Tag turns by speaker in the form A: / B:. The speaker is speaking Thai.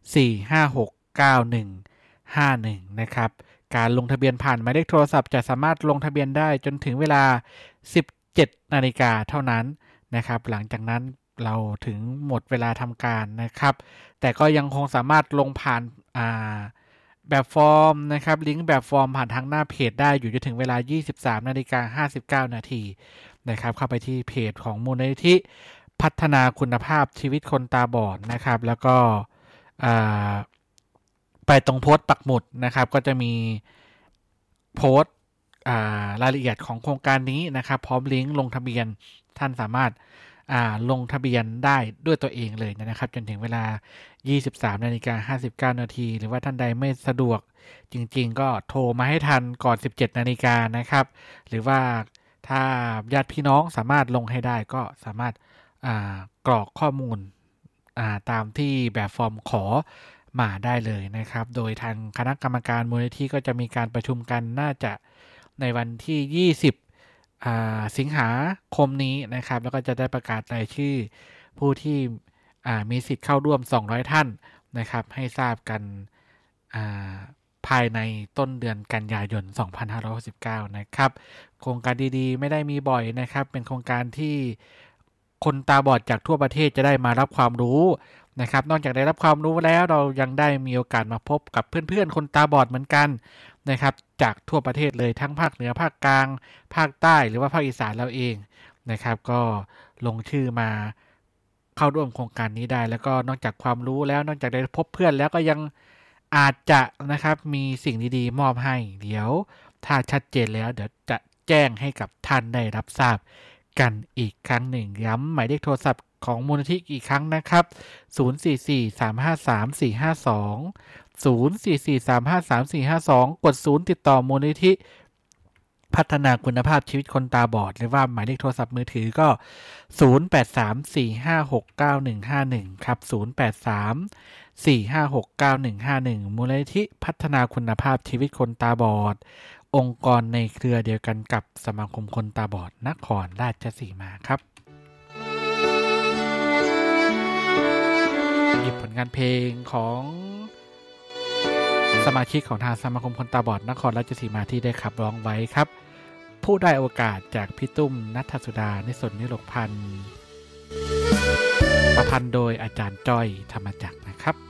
A: 4569151นะครับการลงทะเบียนผ่านหมายเลขโทรศัพท์จะสามารถลงทะเบียนได้จนถึงเวลา 17 นาฬิกาเท่านั้นนะครับหลังจากนั้นเราถึงหมดเวลาทำการนะครับแต่ก็ยังคงสามารถลงผ่านแบบฟอร์มนะครับลิงก์แบบฟอร์มผ่านทางหน้าเพจได้อยู่จนถึงเวลา 23:59 นาทีนะครับเข้าไปที่เพจของมูลนิธิพัฒนาคุณภาพชีวิตคนตาบอดนะครับแล้วก็ไปตรงโพสต์ปักหมุดนะครับก็จะมีโพสต์รายละเอียดของโครงการนี้นะครับพร้อมลิงก์ลงทะเบียนท่านสามารถลงทะเบียนได้ด้วยตัวเองเลยนะครับจนถึงเวลา 23:59 นาทีหรือว่าท่านใดไม่สะดวกจริงๆก็โทรมาให้ทันก่อน 17 นาฬิกานะครับหรือว่าถ้าญาติพี่น้องสามารถลงให้ได้ก็สามารถกรอกข้อมูลตามที่แบบฟอร์มขอมาได้เลยนะครับโดยทางคณะกรรมการมูลนิธิก็จะมีการประชุมกันน่าจะในวันที่20สิงหาคมนี้นะครับแล้วก็จะได้ประกาศรายชื่อผู้ที่มีสิทธิ์เข้าร่วม200ท่านนะครับให้ทราบกันภายในต้นเดือนกันยายน2569นะครับโครงการดีๆไม่ได้มีบ่อยนะครับเป็นโครงการที่คนตาบอดจากทั่วประเทศจะได้มารับความรู้นะครับนอกจากได้รับความรู้แล้วเรายังได้มีโอกาสมาพบกับเพื่อนๆคนตาบอดเหมือนกันนะครับจากทั่วประเทศเลยทั้งภาคเหนือภาคกลางภาคใต้หรือว่าภาคอีสานเราเองนะครับก็ลงชื่อมาเข้าร่วมโครงการนี้ได้แล้วก็นอกจากความรู้แล้วนอกจากได้พบเพื่อนแล้วก็ยังอาจจะนะครับมีสิ่งดีๆมอบให้เดี๋ยวถ้าชัดเจนแล้วเดี๋ยวจะแจ้งให้กับท่านได้รับทราบกันอีกครั้งหนึ่งย้ำหมายเลขโทรศัพท์ของมูลนิธิอีกครั้งนะครับ044-353-452 044-353-452 กด0ติดต่อมูลนิธิพัฒนาคุณภาพชีวิตคนตาบอดหรือว่าหมายเลขโทรศัพท์มือถือก็0834569151ครับ0834569151มูลนิธิพัฒนาคุณภาพชีวิตคนตาบอดองค์กรในเครือเดียวกันกับสมาคมคนตาบอดนครราชสีมาครับหยิบผลงานเพลงของสมาชิกของทางสมาคมคนตาบอดนครราชสีมาที่ได้ขับร้องไว้ครับผู้ได้โอกาสจากพี่ตุ้มณัฐสุดานิสนนิโรธพันธ์ประพันธ์โดยอาจารย์จ้อยธรรมจักรนะครับ